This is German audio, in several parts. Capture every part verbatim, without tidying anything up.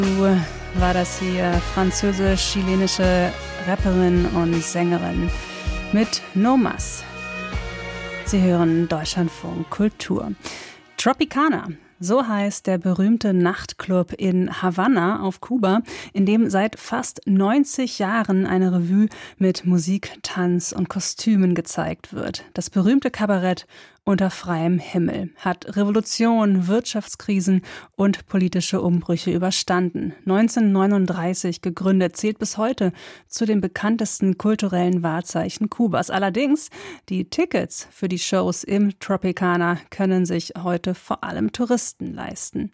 War das hier französisch-chilenische Rapperin und Sängerin mit No Mas. Sie hören Deutschlandfunk Kultur. Tropicana, so heißt der berühmte Nachtclub in Havanna auf Kuba, in dem seit fast neunzig Jahren eine Revue mit Musik, Tanz und Kostümen gezeigt wird. Das berühmte Kabarett unter freiem Himmel hat Revolution, Wirtschaftskrisen und politische Umbrüche überstanden. neunzehnhundertneununddreißig gegründet, zählt bis heute zu den bekanntesten kulturellen Wahrzeichen Kubas. Allerdings, die Tickets für die Shows im Tropicana können sich heute vor allem Touristen leisten.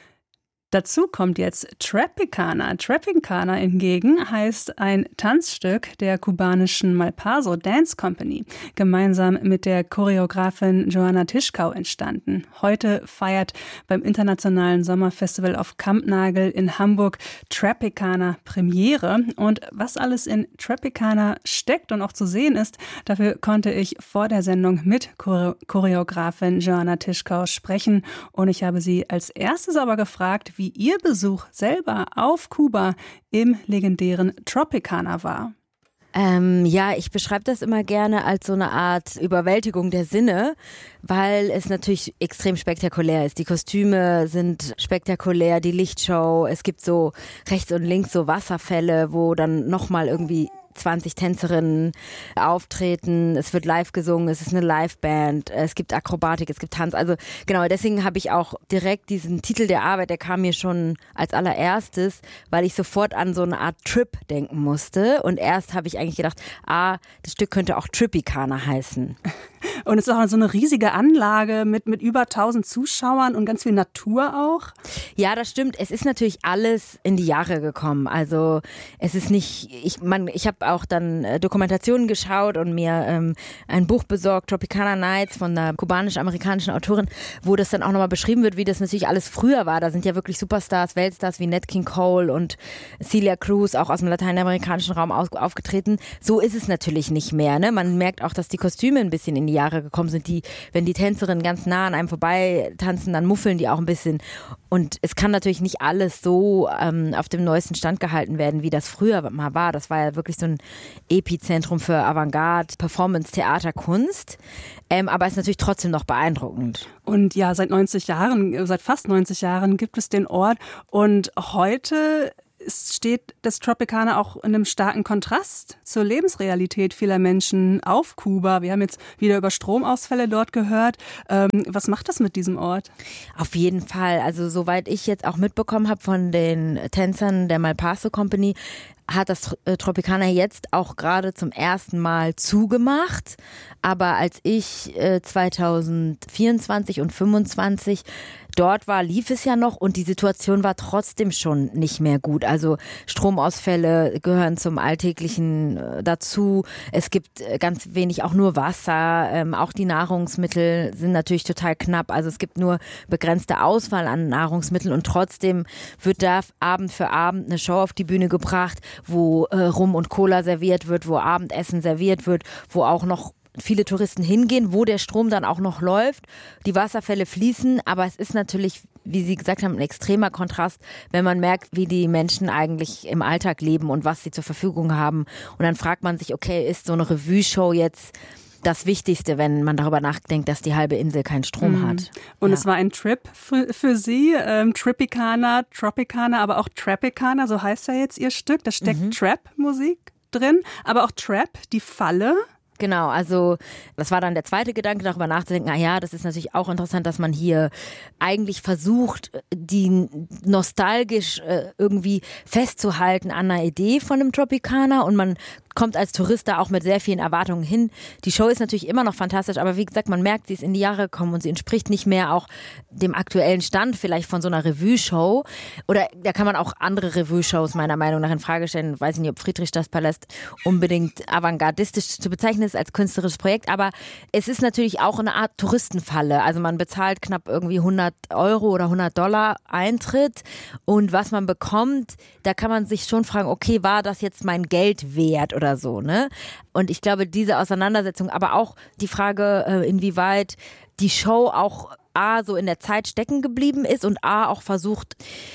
Dazu kommt jetzt Tropicana. Tropicana hingegen heißt ein Tanzstück der kubanischen Malpaso Dance Company, gemeinsam mit der Choreografin Joanna Tischkau entstanden. Heute feiert beim Internationalen Sommerfestival auf Kampnagel in Hamburg Tropicana Premiere. Und was alles in Tropicana steckt und auch zu sehen ist, dafür konnte ich vor der Sendung mit Choreografin Joanna Tischkau sprechen. Und ich habe sie als erstes aber gefragt, wie ihr Besuch selber auf Kuba im legendären Tropicana war. Ähm, ja, ich beschreibe das immer gerne als so eine Art Überwältigung der Sinne, weil es natürlich extrem spektakulär ist. Die Kostüme sind spektakulär, die Lichtshow, es gibt so rechts und links so Wasserfälle, wo dann nochmal irgendwie zwanzig Tänzerinnen auftreten, es wird live gesungen, es ist eine Liveband, es gibt Akrobatik, es gibt Tanz, also genau, deswegen habe ich auch direkt diesen Titel der Arbeit, der kam mir schon als allererstes, weil ich sofort an so eine Art Trip denken musste und erst habe ich eigentlich gedacht, ah, das Stück könnte auch Tropicana heißen. Und es ist auch so eine riesige Anlage mit, mit über tausend Zuschauern und ganz viel Natur auch. Ja, das stimmt. Es ist natürlich alles in die Jahre gekommen. Also es ist nicht, ich, man, ich habe auch dann äh, Dokumentationen geschaut und mir ähm, ein Buch besorgt, Tropicana Nights von einer kubanisch-amerikanischen Autorin, wo das dann auch nochmal beschrieben wird, wie das natürlich alles früher war. Da sind ja wirklich Superstars, Weltstars wie Nat King Cole und Celia Cruz auch aus dem lateinamerikanischen Raum auf, aufgetreten. So ist es natürlich nicht mehr. Ne? Man merkt auch, dass die Kostüme ein bisschen in die Jahre gekommen sind, die, wenn die Tänzerinnen ganz nah an einem vorbei tanzen, dann muffeln die auch ein bisschen. Und es kann natürlich nicht alles so ähm, auf dem neuesten Stand gehalten werden, wie das früher mal war. Das war ja wirklich so ein Epizentrum für Avantgarde, Performance, Theater, Kunst. Ähm, aber es ist natürlich trotzdem noch beeindruckend. Und ja, seit neunzig Jahren, seit fast neunzig Jahren gibt es den Ort. Und heute steht das Tropicana auch in einem starken Kontrast zur Lebensrealität vieler Menschen auf Kuba. Wir haben jetzt wieder über Stromausfälle dort gehört. Ähm, was macht das mit diesem Ort? Auf jeden Fall. Also soweit ich jetzt auch mitbekommen habe von den Tänzern der Malpaso Company, hat das Tropicana jetzt auch gerade zum ersten Mal zugemacht. Aber als ich äh, zweitausendvierundzwanzig und fünfundzwanzig dort war, lief es ja noch und die Situation war trotzdem schon nicht mehr gut. Also Stromausfälle gehören zum Alltäglichen äh, dazu. Es gibt äh, ganz wenig, auch nur Wasser. Ähm, auch die Nahrungsmittel sind natürlich total knapp. Also es gibt nur begrenzte Auswahl an Nahrungsmitteln und trotzdem wird da Abend für Abend eine Show auf die Bühne gebracht, wo äh, Rum und Cola serviert wird, wo Abendessen serviert wird, wo auch noch viele Touristen hingehen, wo der Strom dann auch noch läuft, die Wasserfälle fließen, aber es ist natürlich, wie Sie gesagt haben, ein extremer Kontrast, wenn man merkt, wie die Menschen eigentlich im Alltag leben und was sie zur Verfügung haben. Und dann fragt man sich, okay, ist so eine Revue-Show jetzt das Wichtigste, wenn man darüber nachdenkt, dass die halbe Insel keinen Strom mhm. hat. Und ja. es war ein Trip für, für Sie, ähm, Tropicana, Tropicana, aber auch Tropicana, so heißt ja jetzt Ihr Stück. Da steckt mhm. Trap-Musik drin, aber auch Trap, die Falle. Genau, also das war dann der zweite Gedanke, darüber nachzudenken, ah ja, das ist natürlich auch interessant, dass man hier eigentlich versucht, die nostalgisch äh, irgendwie festzuhalten an einer Idee von dem Tropicana und man kommt als Tourist da auch mit sehr vielen Erwartungen hin. Die Show ist natürlich immer noch fantastisch, aber wie gesagt, man merkt, sie ist in die Jahre gekommen und sie entspricht nicht mehr auch dem aktuellen Stand vielleicht von so einer Revue-Show. Oder da kann man auch andere Revue-Shows meiner Meinung nach in Frage stellen. Ich weiß nicht, ob Friedrichstadtpalast unbedingt avantgardistisch zu bezeichnen ist als künstlerisches Projekt, aber es ist natürlich auch eine Art Touristenfalle. Also man bezahlt knapp irgendwie hundert Euro oder hundert Dollar Eintritt und was man bekommt, da kann man sich schon fragen, okay, war das jetzt mein Geld wert oder so, ne? Und ich glaube, diese Auseinandersetzung, aber auch die Frage, inwieweit die Show auch A, so in der Zeit stecken geblieben ist und A, auch versucht,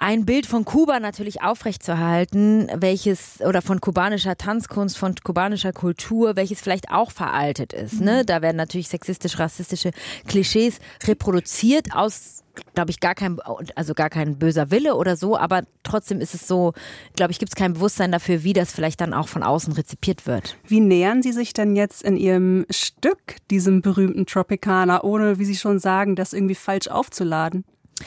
ein Bild von Kuba natürlich aufrechtzuerhalten, welches, oder von kubanischer Tanzkunst, von kubanischer Kultur, welches vielleicht auch veraltet ist. Mhm. Ne? Da werden natürlich sexistisch-rassistische Klischees reproduziert aus, glaube ich, gar kein, also gar kein böser Wille oder so, aber trotzdem ist es so, glaube ich, gibt es kein Bewusstsein dafür, wie das vielleicht dann auch von außen rezipiert wird. Wie nähern Sie sich denn jetzt in Ihrem Stück diesem berühmten Tropicana, ohne, wie Sie schon sagen, das irgendwie falsch aufzuladen?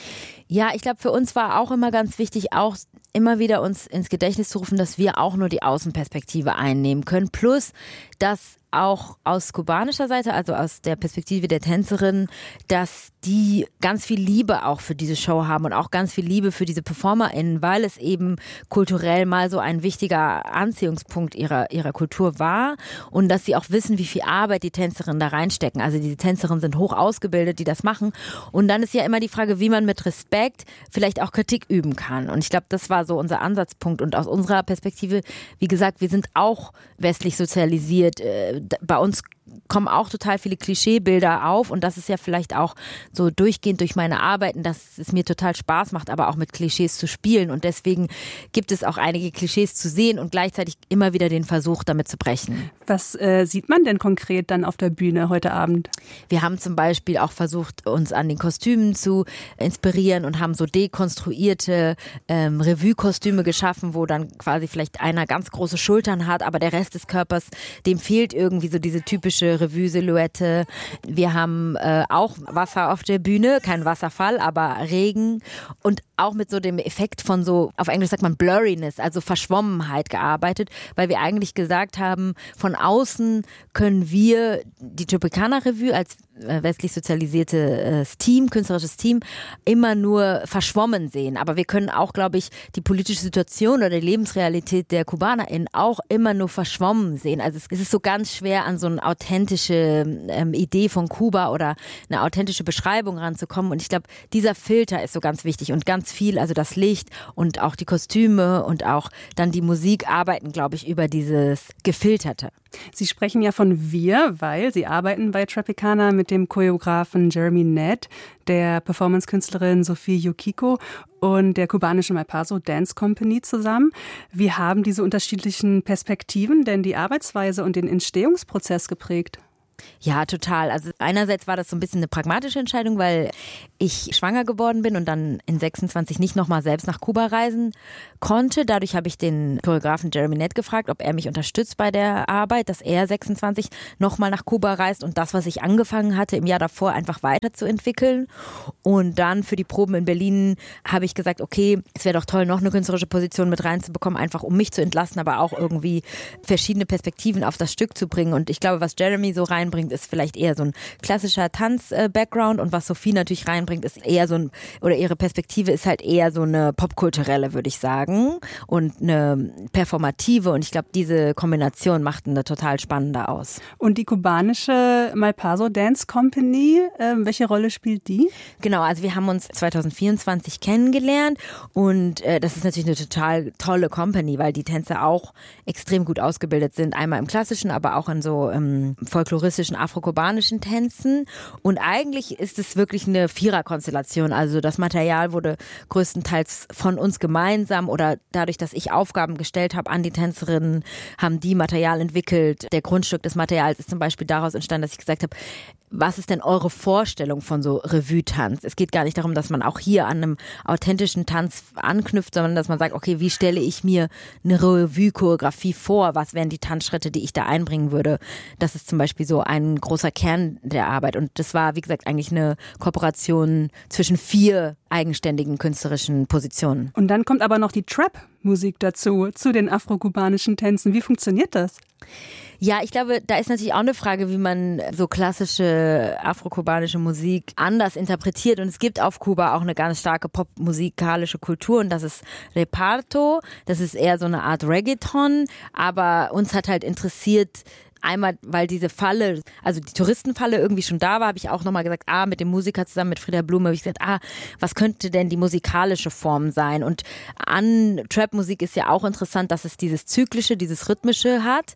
Ja, ich glaube, für uns war auch immer ganz wichtig, auch immer wieder uns ins Gedächtnis zu rufen, dass wir auch nur die Außenperspektive einnehmen können. Plus, dass auch aus kubanischer Seite, also aus der Perspektive der Tänzerin, dass die ganz viel Liebe auch für diese Show haben und auch ganz viel Liebe für diese PerformerInnen, weil es eben kulturell mal so ein wichtiger Anziehungspunkt ihrer, ihrer Kultur war und dass sie auch wissen, wie viel Arbeit die Tänzerinnen da reinstecken. Also diese Tänzerinnen sind hoch ausgebildet, die das machen. Und dann ist ja immer die Frage, wie man mit Respekt vielleicht auch Kritik üben kann. Und ich glaube, das war so unser Ansatzpunkt. Und aus unserer Perspektive, wie gesagt, wir sind auch westlich sozialisiert. Bei uns kommen auch total viele Klischeebilder auf und das ist ja vielleicht auch so durchgehend durch meine Arbeiten, dass es mir total Spaß macht, aber auch mit Klischees zu spielen und deswegen gibt es auch einige Klischees zu sehen und gleichzeitig immer wieder den Versuch, damit zu brechen. Was äh, sieht man denn konkret dann auf der Bühne heute Abend? Wir haben zum Beispiel auch versucht, uns an den Kostümen zu inspirieren und haben so dekonstruierte ähm, Revue-Kostüme geschaffen, wo dann quasi vielleicht einer ganz große Schultern hat, aber der Rest des Körpers, dem fehlt irgendwie so diese typische Revue-Silhouette. Wir haben äh, auch Wasser auf der Bühne, kein Wasserfall, aber Regen und auch mit so dem Effekt von so, auf Englisch sagt man Blurriness, also Verschwommenheit gearbeitet, weil wir eigentlich gesagt haben, von außen können wir die Tropicana Revue als westlich sozialisiertes Team, künstlerisches Team, immer nur verschwommen sehen. Aber wir können auch, glaube ich, die politische Situation oder die Lebensrealität der KubanerInnen auch immer nur verschwommen sehen. Also es ist so ganz schwer, an so eine authentische ähm, Idee von Kuba oder eine authentische Beschreibung ranzukommen. Und ich glaube, dieser Filter ist so ganz wichtig und ganz viel, also das Licht und auch die Kostüme und auch dann die Musik arbeiten, glaube ich, über dieses Gefilterte. Sie sprechen ja von wir, weil Sie arbeiten bei Tropicana mit dem Choreografen Jeremy Ned, der Performance-Künstlerin Sophie Yukiko und der kubanischen Malpaso Dance Company zusammen. Wie haben diese unterschiedlichen Perspektiven denn die Arbeitsweise und den Entstehungsprozess geprägt? Ja, total. Also einerseits war das so ein bisschen eine pragmatische Entscheidung, weil ich schwanger geworden bin und dann in sechsundzwanzig nicht nochmal selbst nach Kuba reisen konnte. Dadurch habe ich den Choreografen Jeremy Ned gefragt, ob er mich unterstützt bei der Arbeit, dass er sechsundzwanzig nochmal nach Kuba reist und das, was ich angefangen hatte im Jahr davor, einfach weiterzuentwickeln. Und dann für die Proben in Berlin habe ich gesagt, okay, es wäre doch toll, noch eine künstlerische Position mit reinzubekommen, einfach um mich zu entlasten, aber auch irgendwie verschiedene Perspektiven auf das Stück zu bringen. Und ich glaube, was Jeremy so reinbringt, ist vielleicht eher so ein klassischer Tanz-Background und was Sophie natürlich reinbringt, ist eher so ein, oder ihre Perspektive ist halt eher so eine popkulturelle, würde ich sagen, und eine performative und ich glaube, diese Kombination macht eine total spannende aus. Und die kubanische Malpaso Dance Company, äh, welche Rolle spielt die? Genau, also wir haben uns zwanzig vierundzwanzig kennengelernt und äh, das ist natürlich eine total tolle Company, weil die Tänzer auch extrem gut ausgebildet sind, einmal im klassischen, aber auch in so ähm, folkloristischen, afro-kubanischen Tänzen und eigentlich ist es wirklich eine Viererkonstellation, also das Material wurde größtenteils von uns gemeinsam oder dadurch, dass ich Aufgaben gestellt habe an die Tänzerinnen, haben die Material entwickelt. Der Grundstück des Materials ist zum Beispiel daraus entstanden, dass ich gesagt habe, was ist denn eure Vorstellung von so Revue-Tanz? Es geht gar nicht darum, dass man auch hier an einem authentischen Tanz anknüpft, sondern dass man sagt, okay, wie stelle ich mir eine Revue-Choreografie vor? Was wären die Tanzschritte, die ich da einbringen würde? Das ist zum Beispiel so ein großer Kern der Arbeit. Und das war, wie gesagt, eigentlich eine Kooperation zwischen vier eigenständigen künstlerischen Positionen. Und dann kommt aber noch die Trap-Musik dazu, zu den afro-kubanischen Tänzen. Wie funktioniert das? Ja, ich glaube, da ist natürlich auch eine Frage, wie man so klassische afro-kubanische Musik anders interpretiert. Und es gibt auf Kuba auch eine ganz starke popmusikalische Kultur und das ist Reparto. Das ist eher so eine Art Reggaeton, aber uns hat halt interessiert, einmal, weil diese Falle, also die Touristenfalle irgendwie schon da war, habe ich auch nochmal gesagt, ah, mit dem Musiker zusammen, mit Frieda Blume, habe ich gesagt, ah, was könnte denn die musikalische Form sein? Und an Trap-Musik ist ja auch interessant, dass es dieses Zyklische, dieses Rhythmische hat.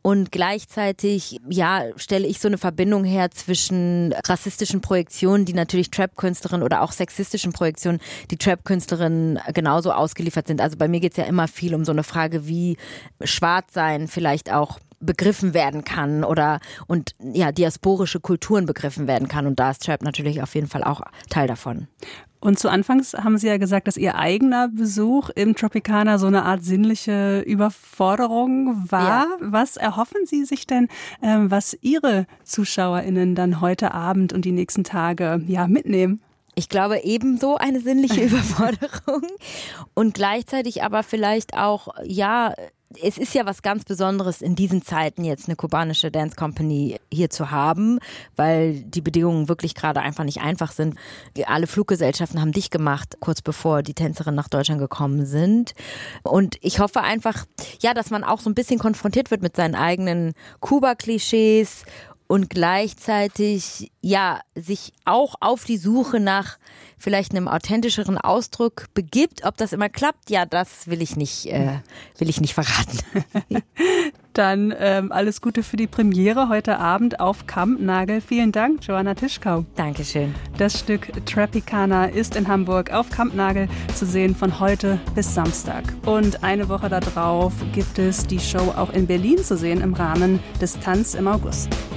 Und gleichzeitig, ja, stelle ich so eine Verbindung her zwischen rassistischen Projektionen, die natürlich Trap-Künstlerinnen oder auch sexistischen Projektionen, die Trap-Künstlerinnen genauso ausgeliefert sind. Also bei mir geht es ja immer viel um so eine Frage, wie Schwarzsein vielleicht auch begriffen werden kann oder und ja, diasporische Kulturen begriffen werden kann. Und da ist Trap natürlich auf jeden Fall auch Teil davon. Und zu Anfangs haben Sie ja gesagt, dass Ihr eigener Besuch im Tropicana so eine Art sinnliche Überforderung war. Ja. Was erhoffen Sie sich denn, ähm, was Ihre ZuschauerInnen dann heute Abend und die nächsten Tage ja mitnehmen? Ich glaube ebenso eine sinnliche Überforderung und gleichzeitig aber vielleicht auch, ja, es ist ja was ganz Besonderes in diesen Zeiten jetzt eine kubanische Dance Company hier zu haben, weil die Bedingungen wirklich gerade einfach nicht einfach sind. Alle Fluggesellschaften haben dicht gemacht, kurz bevor die Tänzerinnen nach Deutschland gekommen sind. Und ich hoffe einfach, ja, dass man auch so ein bisschen konfrontiert wird mit seinen eigenen Kuba-Klischees und gleichzeitig, ja, sich auch auf die Suche nach vielleicht einem authentischeren Ausdruck begibt. Ob das immer klappt, ja, das will ich nicht, äh, will ich nicht verraten. Dann ähm, alles Gute für die Premiere heute Abend auf Kampnagel. Vielen Dank, Joanna Tischkau. Dankeschön. Das Stück Tropicana ist in Hamburg auf Kampnagel zu sehen von heute bis Samstag. Und eine Woche darauf gibt es die Show auch in Berlin zu sehen im Rahmen des Tanz im August.